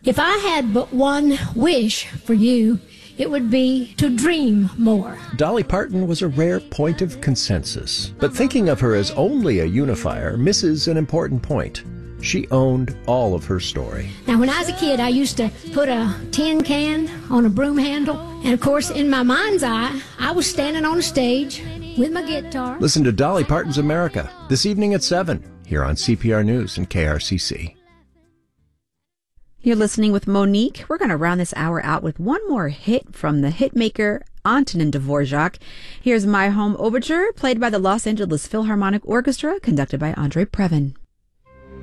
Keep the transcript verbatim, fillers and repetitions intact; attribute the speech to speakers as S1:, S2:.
S1: If I had but one wish for you, it would be to dream more.
S2: Dolly Parton was a rare point of consensus, but thinking of her as only a unifier misses an important point. She owned all of her story.
S1: Now, when I was a kid, I used to put a tin can on a broom handle, and of course, in my mind's eye, I was standing on a stage with my guitar.
S2: Listen to Dolly Parton's America this evening at seven here on C P R News and K R C C.
S3: You're listening with Monique. We're going to round this hour out with one more hit from the hitmaker Antonin Dvorak. Here's My Home Overture, played by the Los Angeles Philharmonic Orchestra, conducted by Andre Previn.